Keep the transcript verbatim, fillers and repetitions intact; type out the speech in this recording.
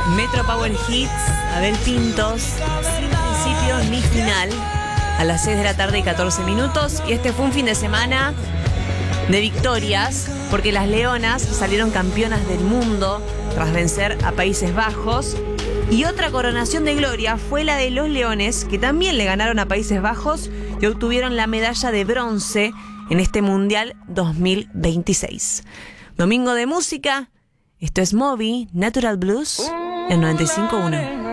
Metro Power Hits, Abel Pintos, sin principio ni final, a las seis de la tarde y catorce minutos. Y este fue un fin de semana de victorias, porque las Leonas salieron campeonas del mundo tras vencer a Países Bajos. Y otra coronación de gloria fue la de los Leones, que también le ganaron a Países Bajos y obtuvieron la medalla de bronce en este Mundial dos mil veintiséis. Domingo de música, esto es Moby, Natural Blues, en noventa y cinco punto uno.